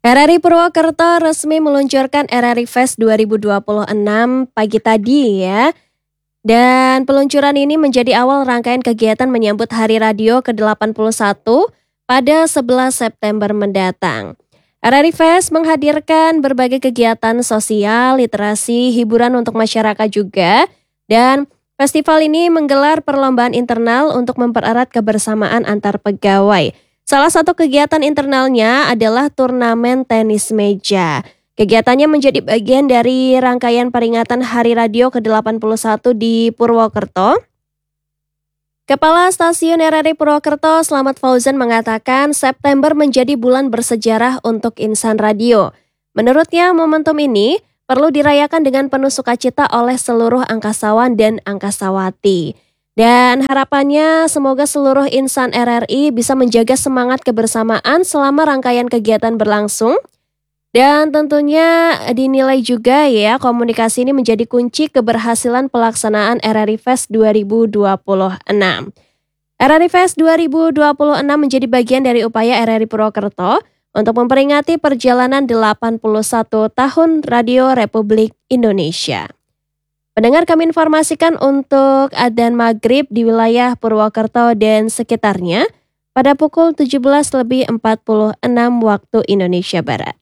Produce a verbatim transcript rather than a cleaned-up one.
R R I Purwokerto resmi meluncurkan R R I Fest dua ribu dua puluh enam pagi tadi ya. Dan peluncuran ini menjadi awal rangkaian kegiatan menyambut Hari Radio ke delapan puluh satu pada sebelas September mendatang. R R I Fest menghadirkan berbagai kegiatan sosial, literasi, hiburan untuk masyarakat juga. Dan festival ini menggelar perlombaan internal untuk mempererat kebersamaan antar pegawai. Salah satu kegiatan internalnya adalah turnamen tenis meja. Kegiatannya menjadi bagian dari rangkaian peringatan Hari Radio ke delapan puluh satu di Purwokerto. Kepala Stasiun R R I Purwokerto, Slamet Fauzan, mengatakan September menjadi bulan bersejarah untuk insan radio. Menurutnya, momentum ini perlu dirayakan dengan penuh sukacita oleh seluruh angkasawan dan angkasawati. Dan harapannya semoga seluruh insan R R I bisa menjaga semangat kebersamaan selama rangkaian kegiatan berlangsung. Dan tentunya dinilai juga ya komunikasi ini menjadi kunci keberhasilan pelaksanaan R R I Fest dua ribu dua puluh enam. R R I Fest dua ribu dua puluh enam menjadi bagian dari upaya R R I Purwokerto untuk memperingati perjalanan delapan puluh satu tahun Radio Republik Indonesia. Pendengar, kami informasikan untuk adzan maghrib di wilayah Purwokerto dan sekitarnya pada pukul tujuh belas lebih empat puluh enam waktu Indonesia Barat.